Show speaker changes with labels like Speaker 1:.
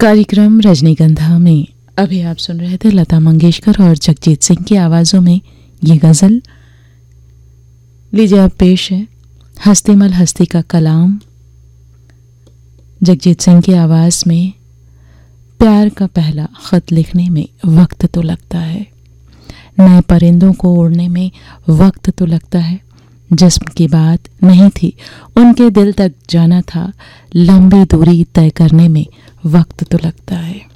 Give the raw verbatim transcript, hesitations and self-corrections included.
Speaker 1: कार्यक्रम रजनीगंधा में अभी आप सुन रहे थे लता मंगेशकर और जगजीत सिंह की आवाज़ों में ये गज़ल। लीजिए अब पेश है हस्तीमल हस्ती का कलाम, जगजीत सिंह की आवाज़ में। प्यार का पहला ख़त लिखने में वक्त तो लगता है, नए परिंदों को उड़ने में वक्त तो लगता है। जिस्म की बात नहीं थी उनके दिल तक जाना था, लंबी दूरी तय करने में वक्त तो लगता है।